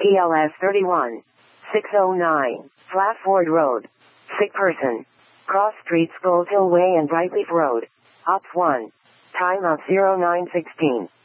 PLS 31. 609. Flatford Road. Sick person. Cross Street, Scoles Hill Way and Brightleaf Road. Ops 1. Time of 0916.